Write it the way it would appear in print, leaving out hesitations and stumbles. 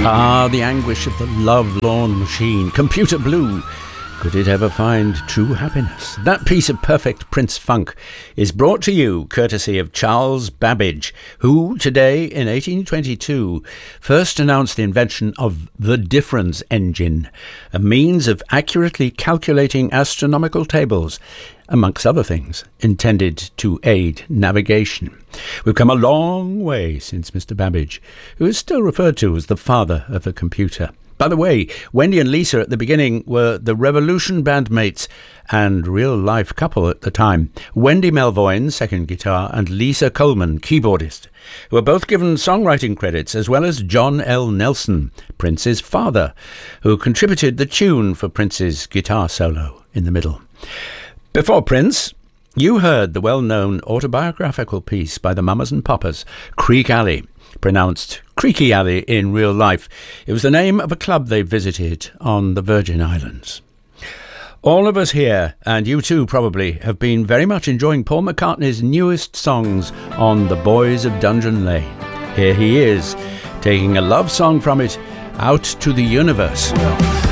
Ah, the anguish of the love-lorn machine. Computer Blue. Could it ever find true happiness? That piece of perfect Prince funk is brought to you courtesy of Charles Babbage, who today in 1822 first announced the invention of the difference engine, a means of accurately calculating astronomical tables, amongst other things, intended to aid navigation. We've come a long way since Mr. Babbage, who is still referred to as the father of the computer. By the way, Wendy and Lisa at the beginning were the Revolution bandmates and real-life couple at the time. Wendy Melvoin, second guitar, and Lisa Coleman, keyboardist, who were both given songwriting credits, as well as John L. Nelson, Prince's father, who contributed the tune for Prince's guitar solo in the middle. Before Prince, you heard the well-known autobiographical piece by the Mamas and Papas, Creek Alley, pronounced Creaky Alley in real life. It was the name of a club they visited on the Virgin Islands. All of us here, and you too probably, have been very much enjoying Paul McCartney's newest songs on The Boys of Dungeon Lane. Here he is, taking a love song from it out to the universe.